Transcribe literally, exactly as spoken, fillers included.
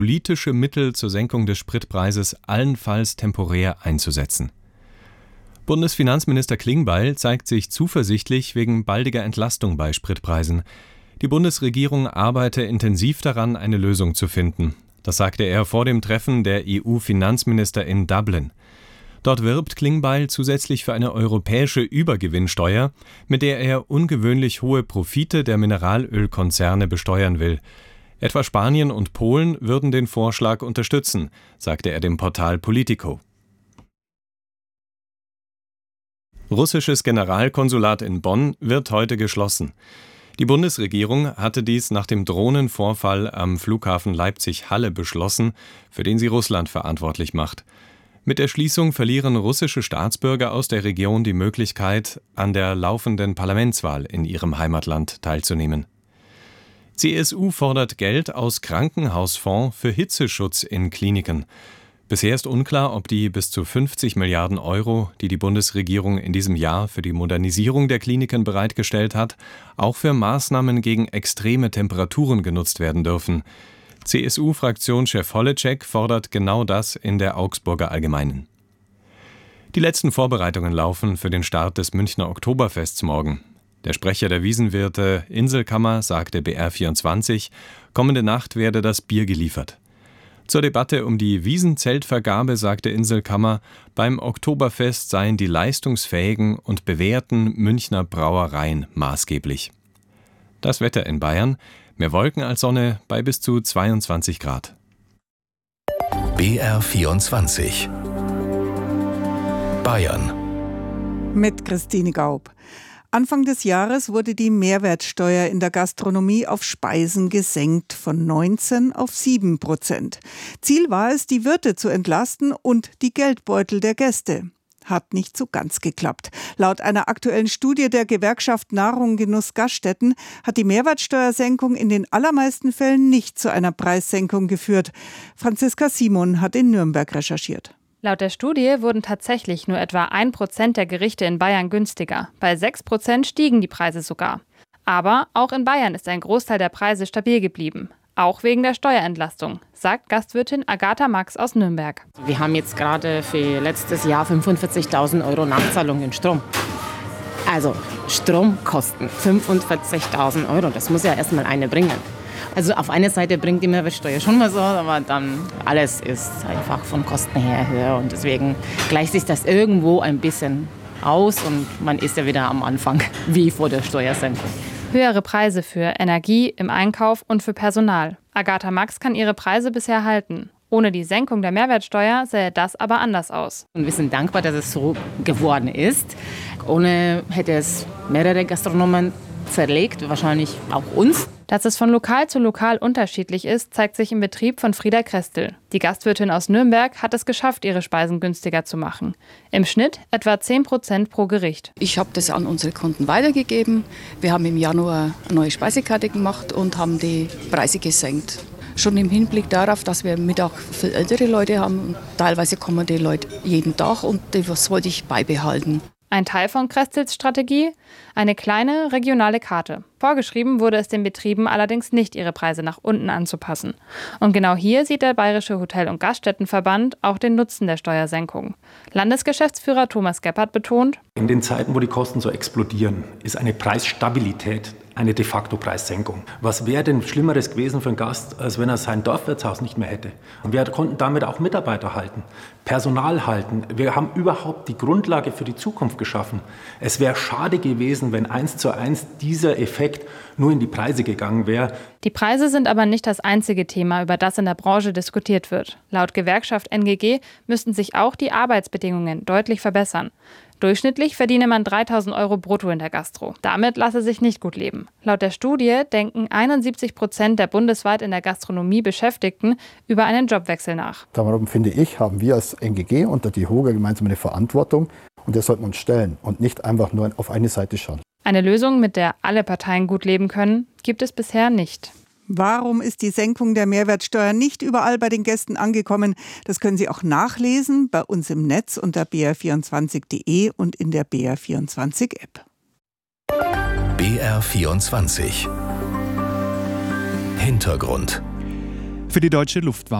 politische Mittel zur Senkung des Spritpreises allenfalls temporär einzusetzen. Bundesfinanzminister Klingbeil zeigt sich zuversichtlich wegen baldiger Entlastung bei Spritpreisen. Die Bundesregierung arbeite intensiv daran, eine Lösung zu finden. Das sagte er vor dem Treffen der E U-Finanzminister in Dublin. Dort wirbt Klingbeil zusätzlich für eine europäische Übergewinnsteuer, mit der er ungewöhnlich hohe Profite der Mineralölkonzerne besteuern will. Etwa Spanien und Polen würden den Vorschlag unterstützen, sagte er dem Portal Politico. Russisches Generalkonsulat in Bonn wird heute geschlossen. Die Bundesregierung hatte dies nach dem Drohnenvorfall am Flughafen Leipzig-Halle beschlossen, für den sie Russland verantwortlich macht. Mit der Schließung verlieren russische Staatsbürger aus der Region die Möglichkeit, an der laufenden Parlamentswahl in ihrem Heimatland teilzunehmen. C S U fordert Geld aus Krankenhausfonds für Hitzeschutz in Kliniken. Bisher ist unklar, ob die bis zu fünfzig Milliarden Euro, die die Bundesregierung in diesem Jahr für die Modernisierung der Kliniken bereitgestellt hat, auch für Maßnahmen gegen extreme Temperaturen genutzt werden dürfen. C S U-Fraktionschef Holleczek fordert genau das in der Augsburger Allgemeinen. Die letzten Vorbereitungen laufen für den Start des Münchner Oktoberfests morgen. Der Sprecher der Wiesenwirte Inselkammer sagte B R vierundzwanzig, kommende Nacht werde das Bier geliefert. Zur Debatte um die Wiesenzeltvergabe sagte Inselkammer, beim Oktoberfest seien die leistungsfähigen und bewährten Münchner Brauereien maßgeblich. Das Wetter in Bayern: mehr Wolken als Sonne bei bis zu zweiundzwanzig Grad. B R vierundzwanzig Bayern mit Christine Gaub. Anfang des Jahres wurde die Mehrwertsteuer in der Gastronomie auf Speisen gesenkt von neunzehn auf sieben Prozent. Ziel war es, die Wirte zu entlasten und die Geldbeutel der Gäste. Hat nicht so ganz geklappt. Laut einer aktuellen Studie der Gewerkschaft Nahrung Genuss Gaststätten hat die Mehrwertsteuersenkung in den allermeisten Fällen nicht zu einer Preissenkung geführt. Franziska Simon hat in Nürnberg recherchiert. Laut der Studie wurden tatsächlich nur etwa ein Prozent der Gerichte in Bayern günstiger. Bei sechs Prozent stiegen die Preise sogar. Aber auch in Bayern ist ein Großteil der Preise stabil geblieben. Auch wegen der Steuerentlastung, sagt Gastwirtin Agatha Max aus Nürnberg. Wir haben jetzt gerade für letztes Jahr fünfundvierzigtausend Euro Nachzahlung in Strom. Also Stromkosten, fünfundvierzigtausend Euro, das muss ja erstmal eine bringen. Also auf einer Seite bringt die Mehrwertsteuer schon was, aber dann alles ist einfach von Kosten her höher. Und deswegen gleicht sich das irgendwo ein bisschen aus und man ist ja wieder am Anfang, wie vor der Steuersenkung. Höhere Preise für Energie im Einkauf und für Personal. Agatha Max kann ihre Preise bisher halten. Ohne die Senkung der Mehrwertsteuer sähe das aber anders aus. Und wir sind dankbar, dass es so geworden ist. Ohne hätte es mehrere Gastronomen zerlegt, wahrscheinlich auch uns. Dass es von Lokal zu Lokal unterschiedlich ist, zeigt sich im Betrieb von Frieda Krestel. Die Gastwirtin aus Nürnberg hat es geschafft, ihre Speisen günstiger zu machen. Im Schnitt etwa zehn Prozent pro Gericht. Ich habe das an unsere Kunden weitergegeben. Wir haben im Januar eine neue Speisekarte gemacht und haben die Preise gesenkt. Schon im Hinblick darauf, dass wir Mittag für ältere Leute haben. Teilweise kommen die Leute jeden Tag und das wollte ich beibehalten. Ein Teil von Krestels Strategie? Eine kleine regionale Karte. Vorgeschrieben wurde es den Betrieben allerdings nicht, ihre Preise nach unten anzupassen. Und genau hier sieht der Bayerische Hotel- und Gaststättenverband auch den Nutzen der Steuersenkung. Landesgeschäftsführer Thomas Gebhardt betont: In den Zeiten, wo die Kosten so explodieren, ist eine Preisstabilität eine de facto Preissenkung. Was wäre denn Schlimmeres gewesen für einen Gast, als wenn er sein Dorfwirtshaus nicht mehr hätte? Und wir konnten damit auch Mitarbeiter halten, Personal halten. Wir haben überhaupt die Grundlage für die Zukunft geschaffen. Es wäre schade gewesen, wenn eins zu eins dieser Effekt nur in die Preise gegangen wäre. Die Preise sind aber nicht das einzige Thema, über das in der Branche diskutiert wird. Laut Gewerkschaft N G G müssten sich auch die Arbeitsbedingungen deutlich verbessern. Durchschnittlich verdiene man dreitausend Euro brutto in der Gastro. Damit lasse sich nicht gut leben. Laut der Studie denken einundsiebzig Prozent der bundesweit in der Gastronomie Beschäftigten über einen Jobwechsel nach. Darum finde ich, haben wir als N G G und die HOGA gemeinsam eine Verantwortung und der sollten wir uns stellen und nicht einfach nur auf eine Seite schauen. Eine Lösung, mit der alle Parteien gut leben können, gibt es bisher nicht. Warum ist die Senkung der Mehrwertsteuer nicht überall bei den Gästen angekommen? Das können Sie auch nachlesen bei uns im Netz unter b r vierundzwanzig punkt d e und in der B R vierundzwanzig App. B R vierundzwanzig Hintergrund. für die deutsche Luftwaffe.